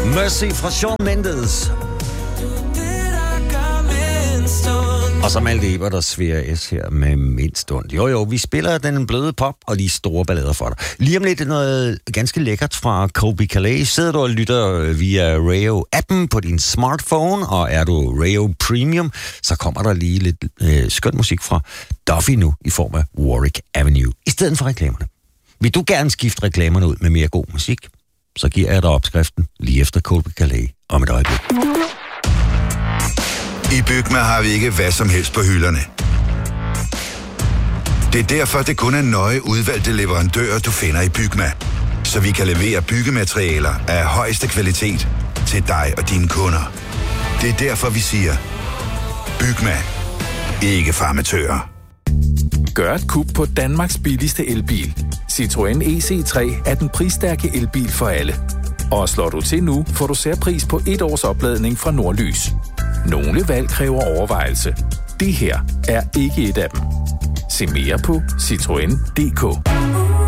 Mercy fra Shawn Mendes. Og så Malte Ebert og Svea S her med mindst ondt. Jo, vi spiller den bløde pop og de store ballader for dig. Lige om lidt noget ganske lækkert fra Colbie Caillat. Sidder du og lytter via Rayo-appen på din smartphone, og er du Rayo Premium, så kommer der lige lidt skøn musik fra Duffy nu i form af Warwick Avenue, i stedet for reklamerne. Vil du gerne skifte reklamerne ud med mere god musik, så giver jeg dig opskriften lige efter Colbie Caillat om et øjeblik. I Bygma har vi ikke hvad som helst på hylderne. Det er derfor, det kun er nøje udvalgte leverandører, du finder i Bygma. Så vi kan levere byggematerialer af højeste kvalitet til dig og dine kunder. Det er derfor, vi siger, Bygma. Ikke farmatører. Gør et kub på Danmarks billigste elbil. Citroën EC3 er den prisstærke elbil for alle. Og slår du til nu, får du særpris på 1 års opladning fra Nordlys. Nogle valg kræver overvejelse. Det her er ikke et af dem. Se mere på citroen.dk.